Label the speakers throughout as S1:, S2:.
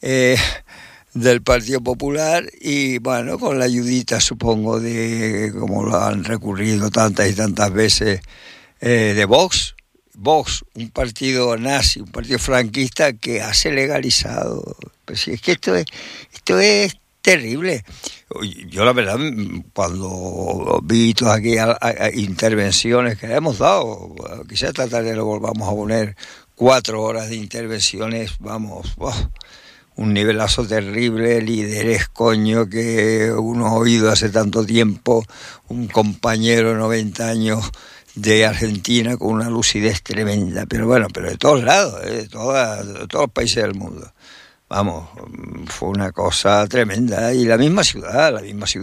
S1: eh, del Partido Popular y bueno, con la ayudita supongo de como lo han recurrido tantas y tantas veces de Vox. Vox, un partido nazi, un partido franquista que hace legalizado. Pues sí, es que esto es terrible. Yo la verdad, cuando vi todas aquellas intervenciones que le hemos dado, quizás esta tarde lo volvamos a poner 4 horas de intervenciones, vamos, un nivelazo terrible, líderes, coño, que uno ha oído hace tanto tiempo, un compañero de 90 años de Argentina con una lucidez tremenda, pero bueno, pero de todos lados, de todos los países del mundo. Vamos, fue una cosa tremenda. Y la misma ciudad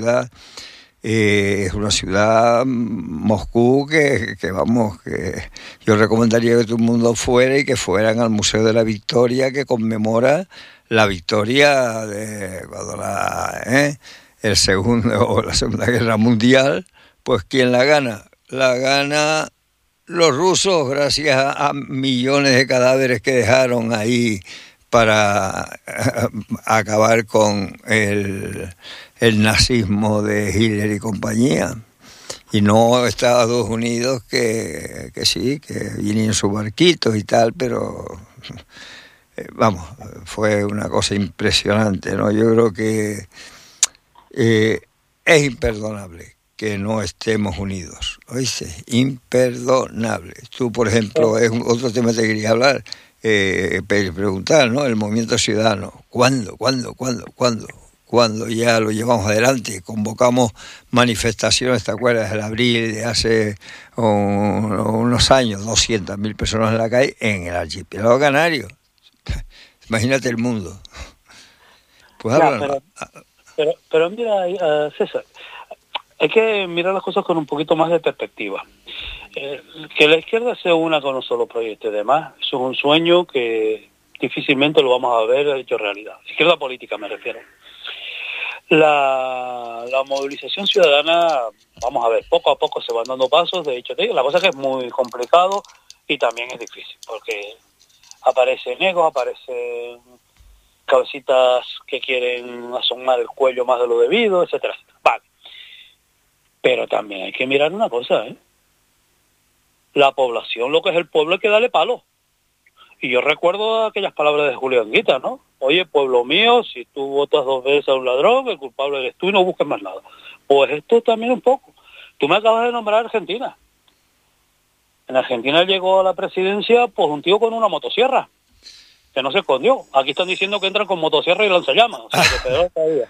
S1: es una ciudad, Moscú, que vamos, que yo recomendaría que todo el mundo fuera y que fueran al Museo de la Victoria, que conmemora la victoria de cuando la Segunda Guerra Mundial. Pues ¿quién la gana? La gana los rusos, gracias a millones de cadáveres que dejaron ahí para acabar con el nazismo de Hitler y compañía. Y no Estados Unidos, que sí, que vienen sus barquitos y tal, pero vamos, fue una cosa impresionante, ¿no? Yo creo que es imperdonable que no estemos unidos, ¿oíste? Imperdonable. Tú, por ejemplo, es otro tema que te quería hablar, preguntar, ¿no? El movimiento ciudadano, ¿cuándo ya lo llevamos adelante? Convocamos manifestaciones, ¿te acuerdas? El abril de hace unos años, 200.000 personas en la calle en el archipiélago canario. Imagínate el mundo. Pues
S2: ya, pero mira, César, hay que mirar las cosas con un poquito más de perspectiva. Que la izquierda se una con un solo proyecto y demás, eso es un sueño que difícilmente lo vamos a ver hecho realidad. Izquierda política me refiero. La movilización ciudadana, vamos a ver, poco a poco se van dando pasos. De hecho, te digo, la cosa es que es muy complicado y también es difícil, porque aparecen egos, aparecen cabecitas que quieren asomar el cuello más de lo debido, etcétera, etcétera. Vale. Pero también hay que mirar una cosa, ¿eh? La población, lo que es el pueblo, hay que darle palo. Y yo recuerdo aquellas palabras de Julio Anguita, ¿no? Oye, pueblo mío, si tú votas 2 veces a un ladrón, el culpable eres tú y no busques más nada. Pues esto también un poco. Tú me acabas de nombrar Argentina. En Argentina llegó a la presidencia pues un tío con una motosierra, que no se escondió. Aquí están diciendo que entran con motosierra y lanzallamas. O sea, que peor todavía.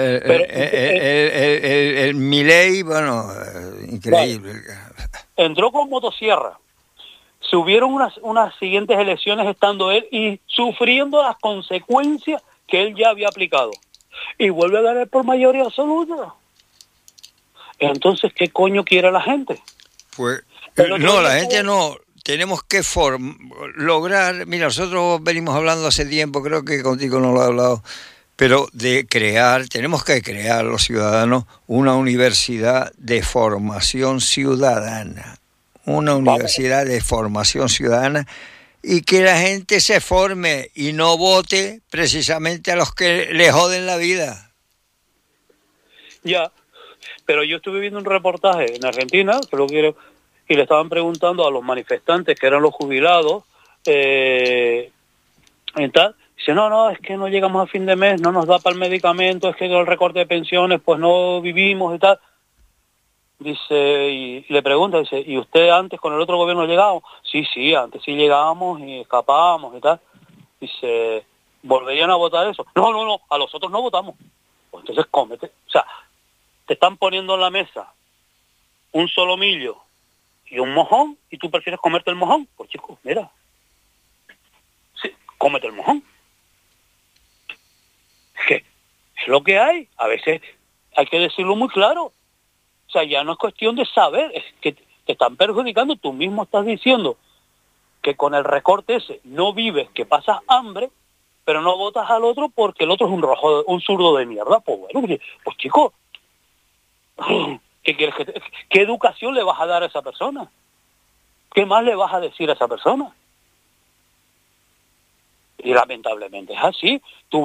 S1: El Milei, bueno, increíble.
S2: Vale. Entró con motosierra. Subieron unas siguientes elecciones estando él y sufriendo las consecuencias que él ya había aplicado. Y vuelve a ganar por mayoría absoluta. Entonces, ¿qué coño quiere la gente?
S1: Pues no, la gente no. Tenemos que lograr. Mira, nosotros venimos hablando hace tiempo, creo que contigo no lo he hablado, pero tenemos que crear los ciudadanos una universidad de formación ciudadana. Una universidad de formación ciudadana y que la gente se forme y no vote precisamente a los que le joden la vida.
S2: Ya, pero yo estuve viendo un reportaje en Argentina, y le estaban preguntando a los manifestantes que eran los jubilados, y tal. Dice, no, es que no llegamos a fin de mes, no nos da para el medicamento, es que con el recorte de pensiones pues no vivimos y tal. Dice, y le pregunta, dice, ¿y usted antes con el otro gobierno llegamos? Sí, antes sí llegábamos y escapábamos y tal. Dice, ¿volverían a votar eso? No, a los otros no votamos. Pues entonces cómete. O sea, te están poniendo en la mesa un solomillo y un mojón y tú prefieres comerte el mojón. Pues chicos, mira, sí, cómete el mojón. Es que es lo que hay. A veces hay que decirlo muy claro. O sea, ya no es cuestión de saber, es que te están perjudicando. Tú mismo estás diciendo que con el recorte ese no vives, que pasas hambre, pero no votas al otro porque el otro es un zurdo de mierda. Pues bueno, pues chico, ¿qué quieres qué educación le vas a dar a esa persona? ¿Qué más le vas a decir a esa persona? Y lamentablemente es así. Tú